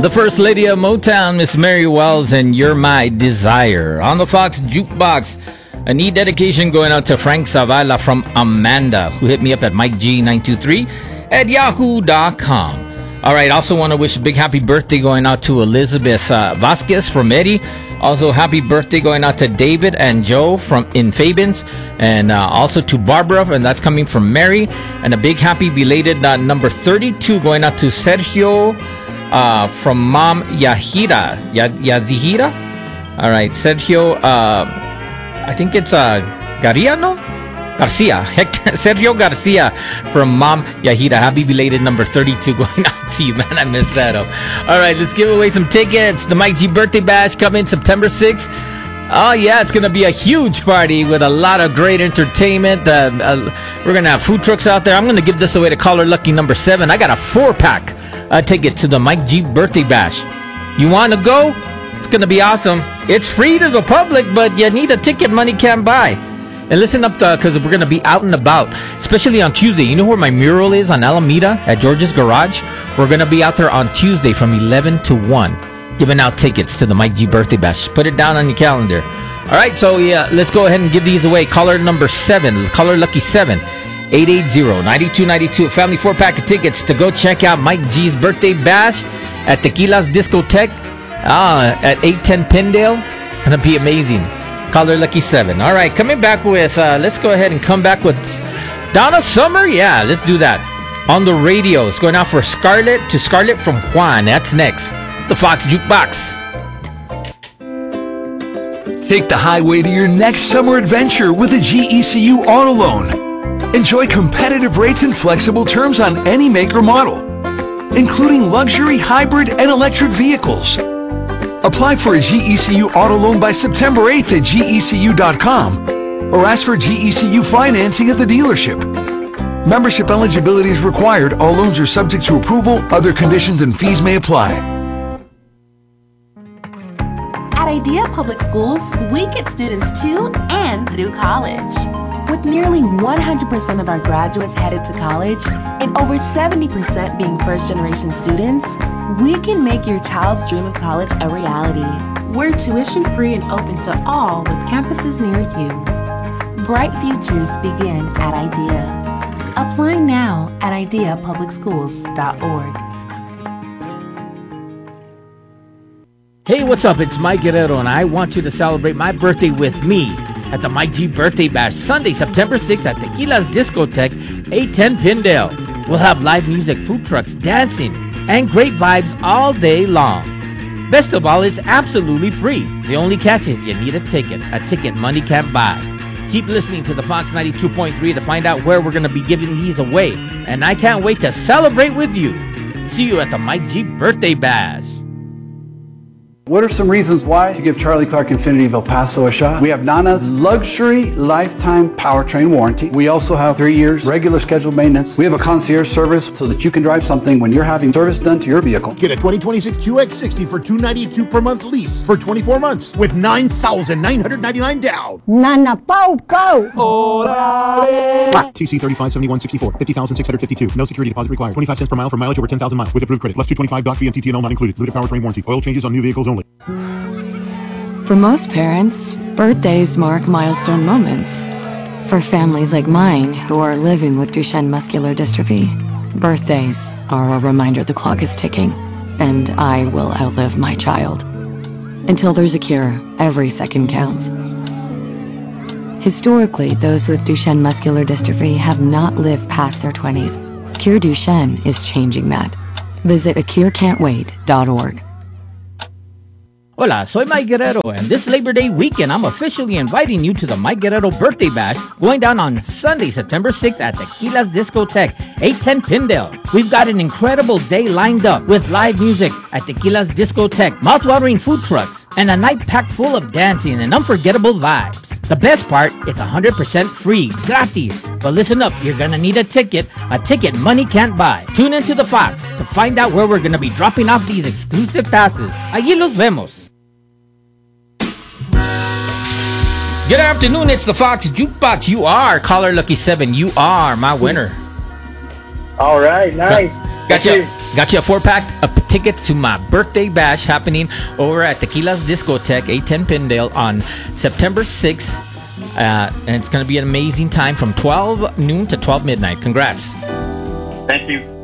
the First Lady of Motown, Miss Mary Wells, and You're My Desire. On the Fox Jukebox, a neat dedication going out to Frank Zavala from Amanda, who hit me up at MikeG923 at yahoo.com. All right, also want to wish a big happy birthday going out to Elizabeth Vasquez from Eddie. Also, happy birthday going out to David and Joe in Fabens, and also to Barbara, and that's coming from Mary. And a big happy belated number 32 going out to Sergio from Mom Yahira. Yazihira? All right, Sergio, I think it's Garcia. Sergio Garcia from Mom Yahira. Happy belated number 32 going out to you, man. I missed that up. All right, let's give away some tickets. The Mike G Birthday Bash coming September 6th. Oh, yeah, it's going to be a huge party with a lot of great entertainment. We're going to have food trucks out there. I'm going to give this away to caller lucky number 7. I got a 4-pack ticket to the Mike G Birthday Bash. You want to go? It's going to be awesome. It's free to the public, but you need a ticket money can't buy. And listen up, because we're going to be out and about, especially on Tuesday. You know where my mural is on Alameda at George's Garage? We're going to be out there on Tuesday from 11 to 1, giving out tickets to the Mike G Birthday Bash. Put it down on your calendar. All right, so yeah, let's go ahead and give these away. Caller number 7, caller lucky 7, 880-9292. A family 4-pack of tickets to go check out Mike G's Birthday Bash at Tequila's Discotheque at 810 Pindale. It's going to be amazing. Caller lucky 7. All right, coming back with, let's go ahead and come back with Donna Summer. Yeah, let's do that. On the radio, it's going out for Scarlett from Juan. That's next. The Fox Jukebox. Take the highway to your next summer adventure with a GECU auto loan. Enjoy competitive rates and flexible terms on any make or model, including luxury, hybrid, and electric vehicles. Apply for a GECU auto loan by September 8th at GECU.com or ask for GECU financing at the dealership. Membership eligibility is required. All loans are subject to approval. Other conditions and fees may apply. At Idea Public Schools, we get students to and through college. With nearly 100% of our graduates headed to college and over 70% being first-generation students, we can make your child's dream of college a reality. We're tuition-free and open to all with campuses near you. Bright futures begin at IDEA. Apply now at ideapublicschools.org. Hey, what's up? It's Mike Guerrero, and I want you to celebrate my birthday with me at the Mike G Birthday Bash, Sunday, September 6th at Tequila's Discotheque, 810 Pindale. We'll have live music, food trucks, dancing, and great vibes all day long. Best of all, it's absolutely free. The only catch is you need a ticket money can't buy. Keep listening to the Fox 92.3 to find out where we're going to be giving these away. And I can't wait to celebrate with you. See you at the Mike G Birthday Bash. What are some reasons why to give Charlie Clark Infiniti of El Paso a shot? We have Nana's luxury lifetime powertrain warranty. We also have 3 years regular scheduled maintenance. We have a concierge service so that you can drive something when you're having service done to your vehicle. Get a 2026 QX60 for $292 per month lease for 24 months with $9,999 down. Nana Pau Pau. TC 357164, 50,652. No security deposit required. 25 cents per mile for mileage over 10,000 miles with approved credit. Plus 225 doc fee and TTNL not included. Limited powertrain warranty. Oil changes on new vehicles only. For most parents, birthdays mark milestone moments. For families like mine who are living with Duchenne muscular dystrophy, birthdays are a reminder the clock is ticking, and I will outlive my child. Until there's a cure, every second counts. Historically, those with Duchenne muscular dystrophy have not lived past their 20s. Cure Duchenne is changing that. Visit acurecan'twait.org. Hola, soy Mike Guerrero, and this Labor Day weekend, I'm officially inviting you to the Mike Guerrero Birthday Bash going down on Sunday, September 6th at Tequila's Discotheque, 810 Pindale. We've got an incredible day lined up with live music at Tequila's Discotheque, mouth-watering food trucks, and a night packed full of dancing and unforgettable vibes. The best part, it's 100% free, gratis. But listen up, you're gonna need a ticket money can't buy. Tune into the Fox to find out where we're gonna be dropping off these exclusive passes. Allí los vemos. Good afternoon, it's the Fox Jukebox. You are caller lucky 7. You are my winner. All right, nice. Gotcha. Got you a 4-pack of tickets to my birthday bash happening over at Tequila's Discotheque, 810 Pindale on September 6th. And it's going to be an amazing time from 12 noon to 12 midnight. Congrats. Thank you.